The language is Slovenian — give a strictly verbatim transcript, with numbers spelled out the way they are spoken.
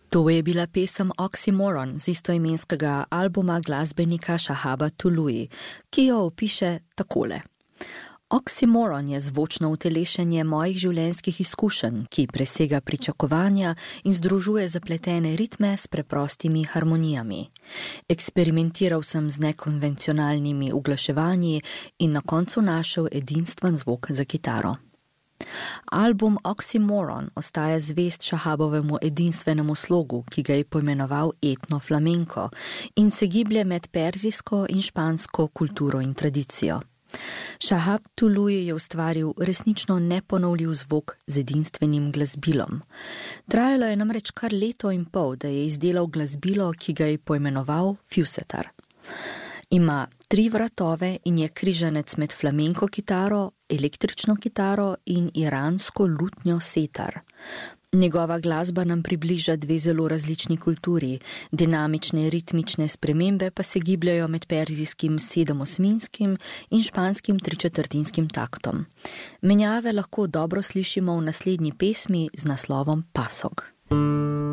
To je bila pesem Oxymoron z istoimenskega albuma glasbenika Shahaba Tului, ki jo opiše takole. Oxymoron je zvočno utelešenje mojih življenjskih izkušenj, ki presega pričakovanja in združuje zapletene ritme s preprostimi harmonijami. Eksperimentiral sem z nekonvencionalnimi uglaševanji in na koncu našel edinstven zvok za kitaro. Album Oxymoron ostaja zvest Shahabovemu edinstvenemu slogu, ki ga je poimenoval etno flamenko in se giblje med perzijsko in špansko kulturo in tradicijo. Shahab Tului je ustvaril resnično neponovljiv zvok z edinstvenim glasbilom. Trajalo je namreč kar leto in pol, da je izdelal glasbilo, ki ga je poimenoval Fusetar. Ima tri vratove in je križanec med flamenko kitaro, električno kitaro in iransko lutnjo setar. Njegova glasba nam približa dve zelo različni kulturi, dinamične ritmične spremembe pa se gibljajo med perzijskim sedemosminskim in španskim tričetrtinskim taktom. Menjave lahko dobro slišimo v naslednji pesmi z naslovom Pasog.